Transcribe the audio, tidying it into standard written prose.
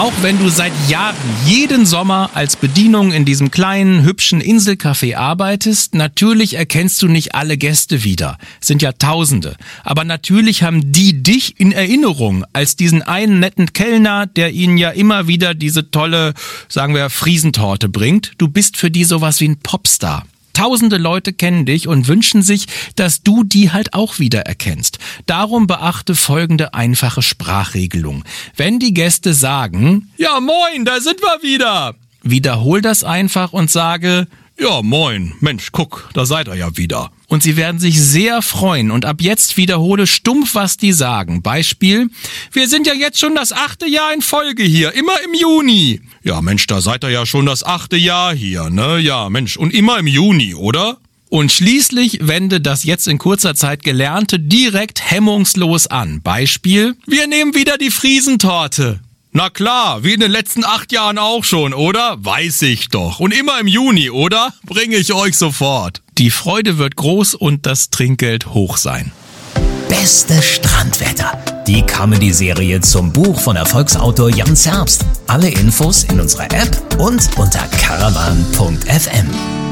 Auch wenn du seit Jahren jeden Sommer als Bedienung in diesem kleinen, hübschen Inselcafé arbeitest, natürlich erkennst du nicht alle Gäste wieder. Es sind ja Tausende. Aber natürlich haben die dich in Erinnerung als diesen einen netten Kellner, der ihnen ja immer wieder diese tolle, sagen wir, Friesentorte bringt. Du bist für die sowas wie ein Popstar. Tausende Leute kennen dich und wünschen sich, dass du die halt auch wieder erkennst. Darum beachte folgende einfache Sprachregelung. Wenn die Gäste sagen, ja moin, da sind wir wieder, wiederhol das einfach und sage, ja moin, Mensch, guck, da seid ihr ja wieder. Und sie werden sich sehr freuen und ab jetzt wiederhole stumpf, was die sagen. Beispiel, wir sind ja jetzt schon das 8. Jahr in Folge hier, immer im Juni. Ja Mensch, da seid ihr ja schon das 8. Jahr hier, ne? Ja Mensch, und immer im Juni, oder? Und schließlich wende das jetzt in kurzer Zeit Gelernte direkt hemmungslos an. Beispiel, wir nehmen wieder die Friesentorte. Na klar, wie in den letzten 8 Jahren auch schon, oder? Weiß ich doch. Und immer im Juni, oder? Bringe ich euch sofort. Die Freude wird groß und das Trinkgeld hoch sein. Bestes Strandwetter. Die Comedy-Serie zum Buch von Erfolgsautor Jan Zerbst. Alle Infos in unserer App und unter caravan.fm.